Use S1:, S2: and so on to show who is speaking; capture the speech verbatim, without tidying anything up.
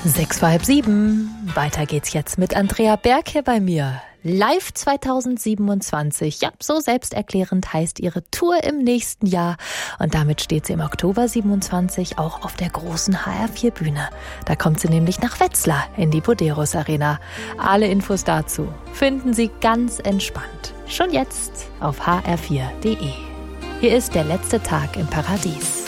S1: Sechs vor halb sieben. Weiter geht's jetzt mit Andrea Berg hier bei mir. Live zweitausendsiebenundzwanzig. Ja, so selbsterklärend heißt ihre Tour im nächsten Jahr. Und damit steht sie im Oktober siebenundzwanzig auch auf der großen H R vier Bühne. Da kommt sie nämlich nach Wetzlar in die Buderus Arena. Alle Infos dazu finden Sie ganz entspannt. Schon jetzt auf h r vier punkt d e. Hier ist der letzte Tag im Paradies.